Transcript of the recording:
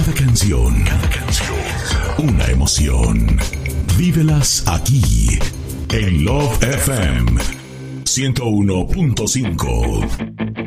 Cada canción, una emoción. Vívelas aquí, en Love FM 101.5.